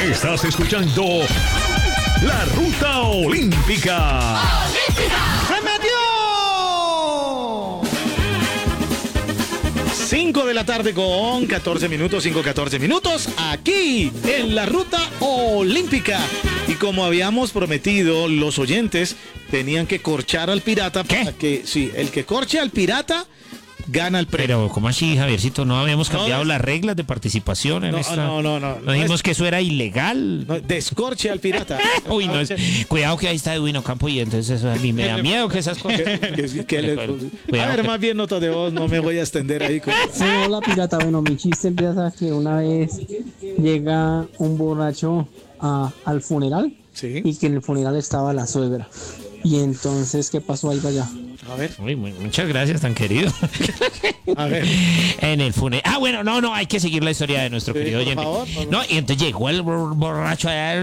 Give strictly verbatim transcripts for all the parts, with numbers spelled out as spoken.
Estás escuchando La Ruta Olímpica. ¡Se metió! cinco de la tarde con catorce minutos, cinco catorce minutos, aquí en la Ruta Olímpica. Y como habíamos prometido, los oyentes tenían que corchar al pirata. ¿Qué? Para que, sí, el que corche al pirata gana el premio. Pero, ¿cómo así, Javiercito? ¿No habíamos cambiado No, las reglas de participación en no, esta? no, no, no, ¿No no dijimos es- que eso era ilegal? No, descorche al pirata. Uy, no, es, cuidado que ahí está Edwin Ocampo y entonces eso a mí me da miedo que esas cosas. Que- que- que le- Cuidado a ver, que- más bien nota de voz, no me voy a extender ahí. Con... Sí, hola pirata, bueno, mi chiste empieza que una vez llega un borracho a- al funeral Sí, y que en el funeral estaba la suegra. Y entonces, ¿qué pasó ahí para allá? a ver, Uy, muy- muchas gracias, tan querido. a ver. En el funeral. Ah, bueno, no, no, hay que seguir la historia de nuestro Sí, querido por oyente. favor, por favor. No, y entonces llegó el bor- borracho allá.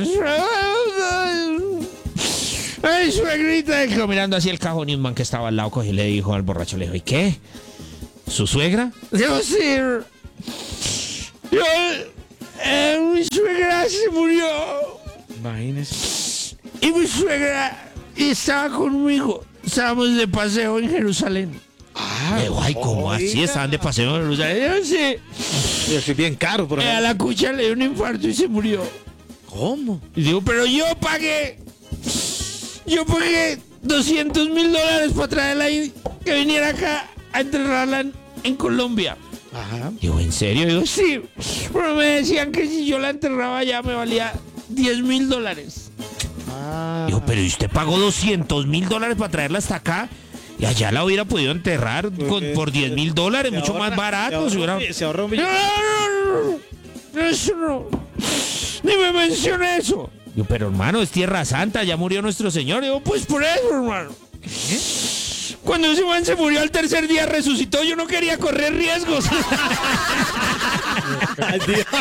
Ay, suegrita, y quedó mirando así el cajón y un man que estaba al lado cogió y le dijo al borracho, le dijo, ¿y qué? ¿Su suegra? Yo sí. Yo, eh, mi suegra se murió. Imagínese. Y mi suegra estaba conmigo. Estábamos de paseo en Jerusalén. Ah, Le digo, ay, ¿cómo así? oiga. Estaban de paseo en Jerusalén. Yo sí. Yo soy bien caro, por Eh, a ejemplo. la cucha le dio un infarto y se murió. ¿Cómo? Y digo, pero yo pagué. Yo pagué doscientos mil dólares para traerla y que viniera acá a enterrarla en, en Colombia. Ajá. Digo, ¿en serio? Digo, sí. Pero me decían que si yo la enterraba allá me valía diez mil dólares. Ah. Digo, pero ¿y usted pagó doscientos mil dólares para traerla hasta acá? Y allá la hubiera podido enterrar con, Porque por diez mil dólares, se mucho ahorra- más barato. se si ahorra hubiera- un- se ahorra un No, millón. no, no, no, eso no. Ni me mencione eso. Digo, pero hermano, es Tierra Santa, ya murió nuestro Señor. Digo, pues por eso, hermano. Cuando ese man se murió al tercer día resucitó, yo no quería correr riesgos. Al día-